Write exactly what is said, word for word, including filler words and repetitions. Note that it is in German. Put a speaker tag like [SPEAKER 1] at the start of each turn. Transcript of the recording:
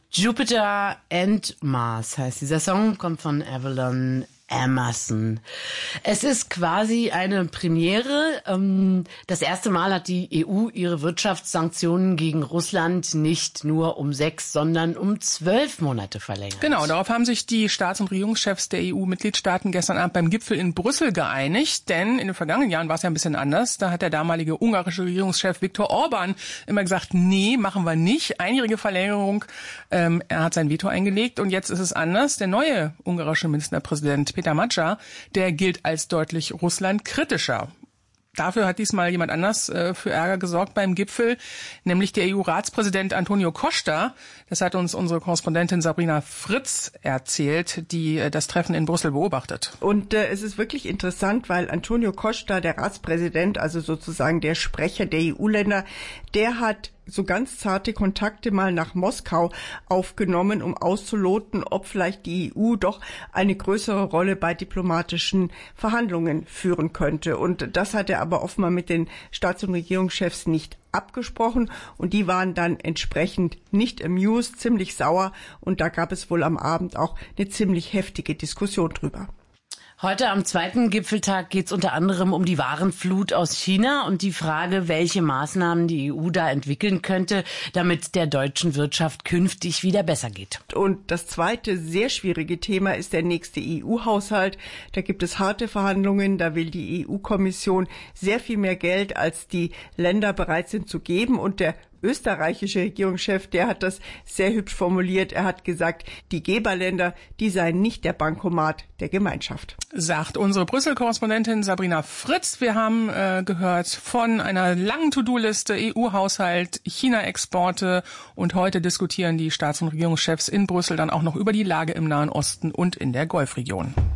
[SPEAKER 1] Jupiter and Mars heißt dieser Song, kommt von Avalon Emerson. Es ist quasi eine Premiere. Das erste Mal hat die E U ihre Wirtschaftssanktionen gegen Russland nicht nur um sechs, sondern um zwölf Monate verlängert.
[SPEAKER 2] Genau, darauf haben sich die Staats- und Regierungschefs der E U-Mitgliedstaaten gestern Abend beim Gipfel in Brüssel geeinigt. Denn in den vergangenen Jahren war es ja ein bisschen anders. Da hat der damalige ungarische Regierungschef Viktor Orbán immer gesagt, nee, machen wir nicht. Einjährige Verlängerung. Ähm, er hat sein Veto eingelegt und jetzt ist es anders. Der neue ungarische Ministerpräsident Peter Magyar, der gilt als deutlich russlandkritischer. Dafür hat diesmal jemand anders äh, für Ärger gesorgt beim Gipfel, nämlich der E U-Ratspräsident Antonio Costa. Das hat uns unsere Korrespondentin Sabrina Fritz erzählt, die äh, das Treffen in Brüssel beobachtet.
[SPEAKER 3] Und äh, es ist wirklich interessant, weil Antonio Costa, der Ratspräsident, also sozusagen der Sprecher der E U-Länder, der hat so ganz zarte Kontakte mal nach Moskau aufgenommen, um auszuloten, ob vielleicht die E U doch eine größere Rolle bei diplomatischen Verhandlungen führen könnte. Und das hat er aber offenbar mit den Staats- und Regierungschefs nicht abgesprochen und die waren dann entsprechend nicht amused, ziemlich sauer und da gab es wohl am Abend auch eine ziemlich heftige Diskussion drüber.
[SPEAKER 1] Heute am zweiten Gipfeltag geht es unter anderem um die Warenflut aus China und die Frage, welche Maßnahmen die E U da entwickeln könnte, damit der deutschen Wirtschaft künftig wieder besser geht.
[SPEAKER 3] Und das zweite sehr schwierige Thema ist der nächste E U-Haushalt. Da gibt es harte Verhandlungen, da will die E U-Kommission sehr viel mehr Geld, als die Länder bereit sind zu geben und der österreichische Regierungschef, der hat das sehr hübsch formuliert. Er hat gesagt, die Geberländer, die seien nicht der Bankomat der Gemeinschaft.
[SPEAKER 2] Sagt unsere Brüssel-Korrespondentin Sabrina Fritz. Wir haben äh, gehört von einer langen To-Do-Liste, E U-Haushalt, China-Exporte und heute diskutieren die Staats- und Regierungschefs in Brüssel dann auch noch über die Lage im Nahen Osten und in der Golfregion.